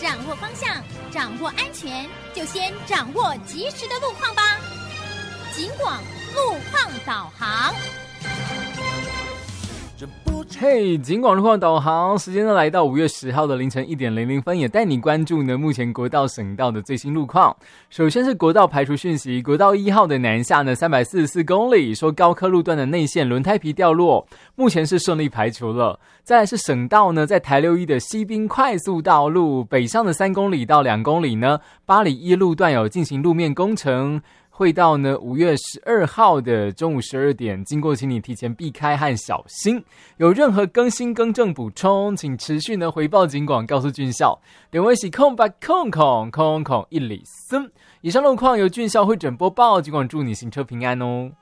掌握方向，掌握安全，就先掌握及时的路况吧。警广路况导航。 嘿，警广路况导航，时间呢来到5月10号的凌晨1点00分，也带你关注呢目前国道省道的最新路况。首先是国道排除讯息，国道1号的南下呢344公里，说高科路段的内线轮胎皮掉落，目前是顺利排除了。再来是省道呢，在台6一的西滨快速道路北上的3公里到2公里呢，八里一路段有进行路面工程。会到呢5月12号的中午12点，经过请你提前避开和小心。有任何更新更正补充，请持续呢回报警广，告诉军校。电话是0800000103。以上路况由军校会诊播报，警广祝你行车平安哦。